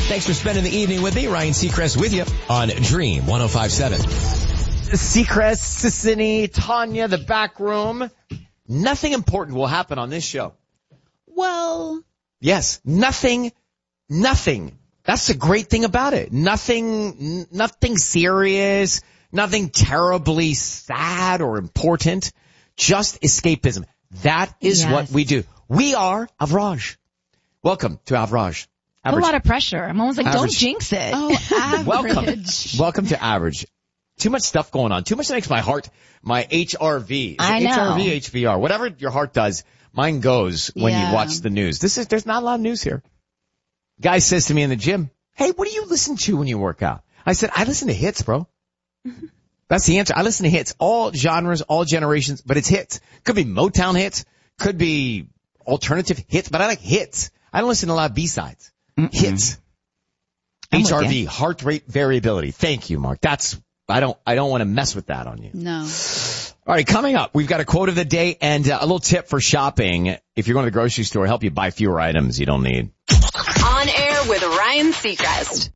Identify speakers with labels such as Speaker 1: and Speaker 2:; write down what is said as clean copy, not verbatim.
Speaker 1: Thanks for spending the evening with me. Ryan Seacrest with you on Dream 105.7.
Speaker 2: Seacrest, Sissany, Tanya, the back room. Nothing important will happen on this show.
Speaker 3: Well,
Speaker 2: yes, nothing. That's the great thing about it. Nothing serious, nothing terribly sad or important. Just escapism. That is what we do. We are Avraj. Welcome to Avraj.
Speaker 3: A lot of pressure. I'm almost like,
Speaker 2: Average.
Speaker 3: Don't jinx it. Oh, average.
Speaker 2: Welcome to Average. Too much stuff going on. Too much that makes my heart, my HRV.
Speaker 3: I know.
Speaker 2: HRV, HVR, whatever your heart does, mine goes when you watch the news. There's not a lot of news here. Guy says to me in the gym, hey, what do you listen to when you work out? I said, I listen to hits, bro. That's the answer. I listen to hits, all genres, all generations, but it's hits. Could be Motown hits, could be alternative hits, but I like hits. I don't listen to a lot of B-sides. Hits. HRV, heart rate variability. Thank you, Mark. I don't want to mess with that on you.
Speaker 3: No.
Speaker 2: All right, coming up, we've got a quote of the day and a little tip for shopping. If you're going to the grocery store, help you buy fewer items you don't need.
Speaker 4: On air with Ryan Seacrest.